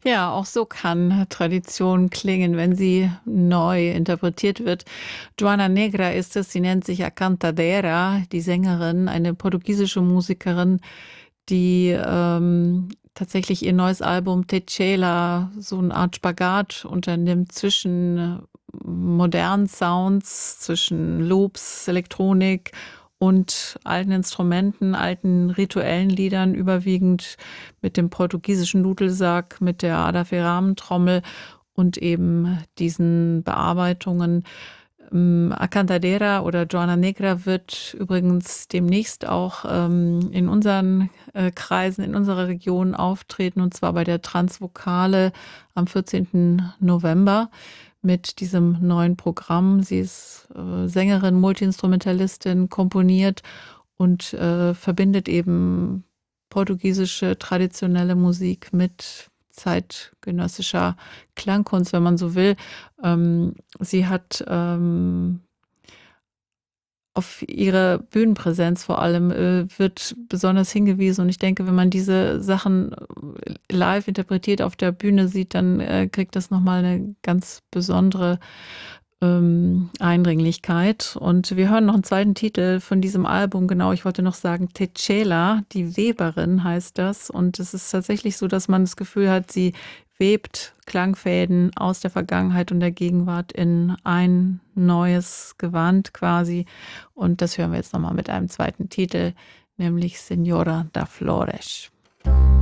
Ja, auch so kann Tradition klingen, wenn sie neu interpretiert wird. Joana Negra ist es, sie nennt sich A Cantadeira, die Sängerin, eine portugiesische Musikerin, die tatsächlich ihr neues Album Techela so eine Art Spagat unternimmt zwischen modernen Sounds, zwischen Loops, Elektronik und alten Instrumenten, alten rituellen Liedern, überwiegend mit dem portugiesischen Dudelsack, mit der Adaferamentrommel und eben diesen Bearbeitungen. A Cantadeira oder Joana Negra wird übrigens demnächst auch in unseren Kreisen, in unserer Region auftreten, und zwar bei der Transvokale am 14. November mit diesem neuen Programm. Sie ist Sängerin, Multiinstrumentalistin, komponiert und verbindet eben portugiesische traditionelle Musik mit zeitgenössischer Klangkunst, wenn man so will. Sie hat auf ihre Bühnenpräsenz vor allem wird besonders hingewiesen, und ich denke, wenn man diese Sachen live interpretiert auf der Bühne sieht, dann kriegt das nochmal eine ganz besondere Eindringlichkeit. Und wir hören noch einen zweiten Titel von diesem Album. Genau, ich wollte noch sagen, Techela, die Weberin heißt das. Und es ist tatsächlich so, dass man das Gefühl hat, sie webt Klangfäden aus der Vergangenheit und der Gegenwart in ein neues Gewand quasi. Und das hören wir jetzt nochmal mit einem zweiten Titel, nämlich Senhora da Flores.